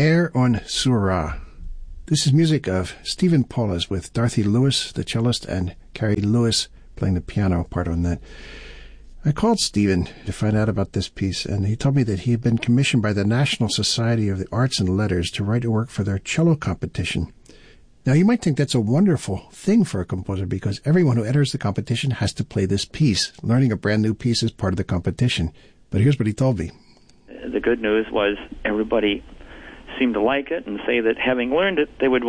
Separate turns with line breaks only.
Air on Sura. This is music of Stephen Paulus with Dorothy Lewis, the cellist, and Carrie Lewis playing the piano part on that. I called Stephen to find out about this piece, and he told me that he had been commissioned by the National Society of the Arts and Letters to write a work for their cello competition. Now, you might think that's a wonderful thing for a composer because everyone who enters the competition has to play this piece. Learning a brand new piece is part of the competition. But here's what he told me.
The good news was everybody seemed to like it and say that having learned it, they would